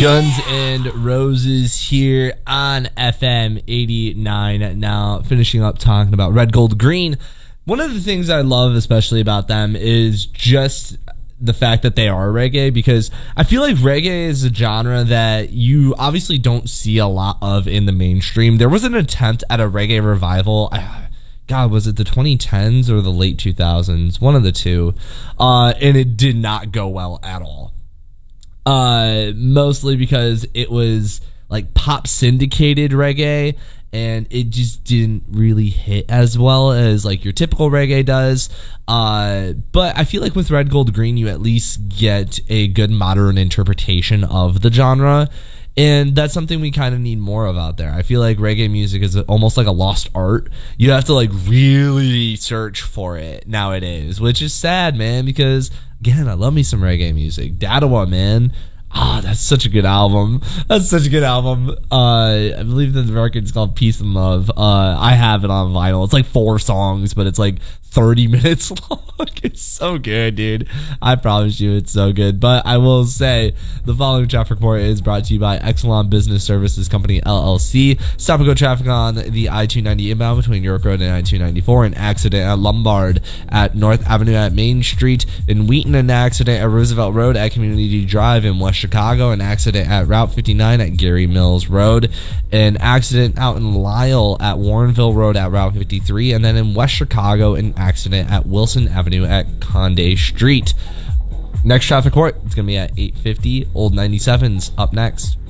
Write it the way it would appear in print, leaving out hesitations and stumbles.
Guns and Roses here on FM 89. Now, finishing up talking about Red Gold Green. One of the things I love especially about them is just the fact that they are reggae, because I feel like reggae is a genre that you obviously don't see a lot of in the mainstream. There was an attempt at a reggae revival. God, was it the 2010s or the late 2000s? One of the two. And it did not go well at all. Mostly because it was like pop syndicated reggae, and it just didn't really hit as well as like your typical reggae does. But I feel like with Red Gold Green, you at least get a good modern interpretation of the genre. And that's something we kind of need more of out there. I feel like reggae music is almost like a lost art. You have to like really search for it nowadays, which is sad, man, because again, I love me some reggae music. Dadawa, man. That's such a good album. That's such a good album. I believe that the record's called Peace and Love. I have it on vinyl. It's like 4 songs, but it's like 30 minutes long. It's so good, dude. I promise you it's so good. But I will say the following traffic report is brought to you by Exelon Business Services Company, LLC. Stop and go traffic on the I-290 inbound between York Road and I-294. An accident at Lombard at North Avenue at Main Street. In Wheaton, an accident at Roosevelt Road at Community Drive in West Chicago. An accident at Route 59 at Gary Mills Road. An accident out in Lisle at Warrenville Road at Route 53. And then in West Chicago, an accident at Wilson Avenue at Conde Street. Next traffic report, it's going to be at 8:50. Old 97's up next.